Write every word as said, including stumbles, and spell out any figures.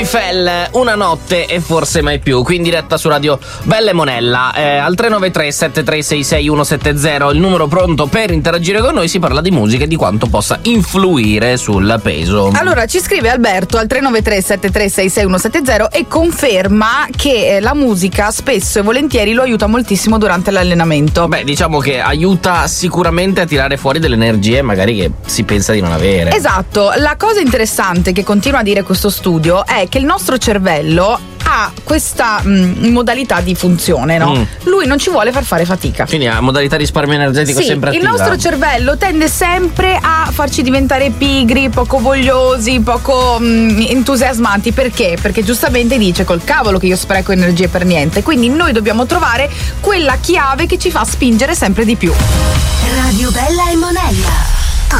Fell, una notte e forse mai più, qui in diretta su Radio Bella e Monella, eh, al tre nove tre sette tre sei sei uno sette zero, il numero pronto per interagire con noi. Si parla di musica e di quanto possa influire sul peso. Allora ci scrive Alberto al tre nove tre sette tre sei sei uno sette zero e conferma che la musica spesso e volentieri lo aiuta moltissimo durante l'allenamento. Beh, diciamo che aiuta sicuramente a tirare fuori delle energie magari che si pensa di non avere. Esatto, la cosa interessante che continua a dire questo studio è che il nostro cervello ha questa mh, modalità di funzione, no? Mm. Lui non ci vuole far fare fatica. Quindi ha modalità risparmio energetico sì, sempre attiva. Il nostro cervello tende sempre a farci diventare pigri, poco vogliosi, poco mh, entusiasmanti. Perché? Perché giustamente dice: col cavolo che io spreco energie per niente. Quindi noi dobbiamo trovare quella chiave che ci fa spingere sempre di più. Radio Bella e Monella.